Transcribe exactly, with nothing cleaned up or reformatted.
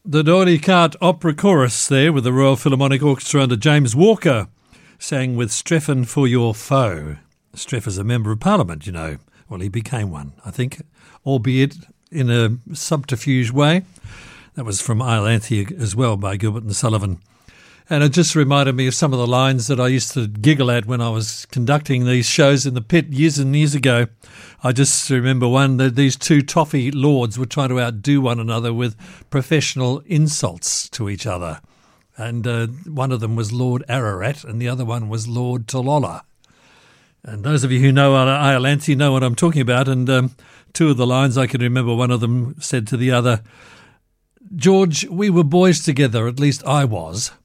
The Dory Cart Opera Chorus there with the Royal Philharmonic Orchestra under James Walker sang with Strephon for Your Foe. Streff is a member of Parliament, you know. Well, he became one, I think, albeit in a subterfuge way. That was from Iolanthe as well by Gilbert and Sullivan. And it just reminded me of some of the lines that I used to giggle at when I was conducting these shows in the pit years and years ago. I just remember one that these two toffee lords were trying to outdo one another with professional insults to each other. And uh, one of them was Lord Ararat and the other one was Lord Tolola. And those of you who know Iolanthe know what I'm talking about. And um, two of the lines I can remember, one of them said to the other, "George, we were boys together, at least I was.